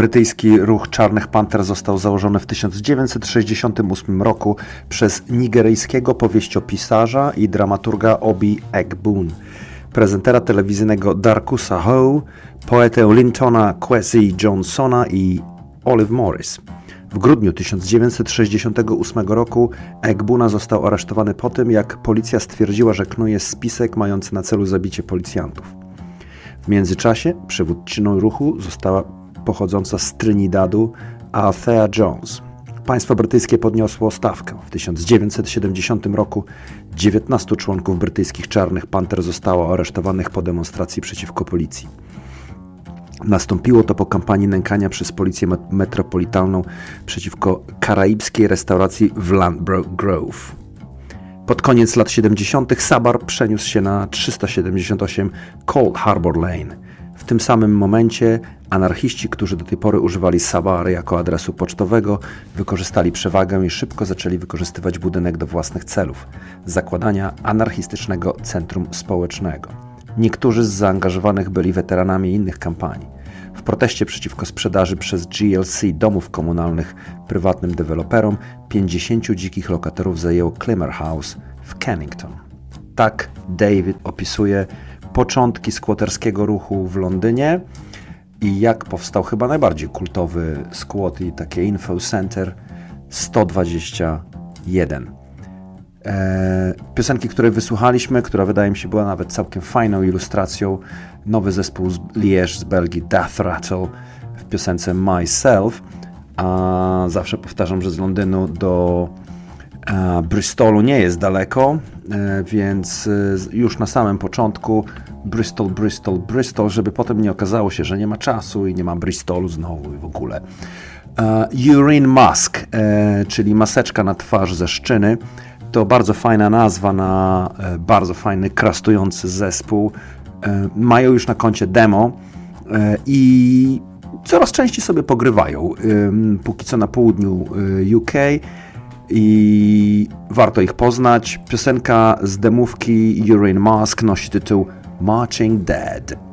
Brytyjski ruch Czarnych Panter został założony w 1968 roku przez nigeryjskiego powieściopisarza i dramaturga Obi Egbun, prezentera telewizyjnego Darkusa Howe, poetę Lintona Kwesi Johnsona i Olive Morris. W grudniu 1968 roku Egbuna został aresztowany po tym, jak policja stwierdziła, że knuje spisek mający na celu zabicie policjantów. W międzyczasie przywódczynią ruchu została pochodząca z Trinidadu Althea Jones. Państwo brytyjskie podniosło stawkę. W 1970 roku 19 członków brytyjskich Czarnych Panter zostało aresztowanych po demonstracji przeciwko policji. Nastąpiło to po kampanii nękania przez policję metropolitalną przeciwko karaibskiej restauracji w Ladbroke Grove. Pod koniec lat 70. Sabar przeniósł się na 378 Cold Harbor Lane. W tym samym momencie anarchiści, którzy do tej pory używali Sabar jako adresu pocztowego, wykorzystali przewagę i szybko zaczęli wykorzystywać budynek do własnych celów – zakładania anarchistycznego centrum społecznego. Niektórzy z zaangażowanych byli weteranami innych kampanii. W proteście przeciwko sprzedaży przez GLC domów komunalnych prywatnym deweloperom 50 dzikich lokatorów zajęło Climmer House w Kennington. Tak David opisuje początki skwoterskiego ruchu w Londynie i jak powstał chyba najbardziej kultowy skłot i takie info center 121. Piosenki, której wysłuchaliśmy, która wydaje mi się była nawet całkiem fajną ilustracją, nowy zespół z Liège z Belgii, Death Rattle w piosence Myself. A zawsze powtarzam, że z Londynu do Bristolu nie jest daleko, więc już na samym początku Bristol, żeby potem nie okazało się, że nie ma czasu i nie ma Bristolu znowu i w ogóle. Urine Mask, czyli maseczka na twarz ze szczyny, to bardzo fajna nazwa na bardzo fajny, krastujący zespół. Mają już na koncie demo i coraz częściej sobie pogrywają. Póki co na południu UK i warto ich poznać. Piosenka z demówki Urine Mask nosi tytuł Marching Dead.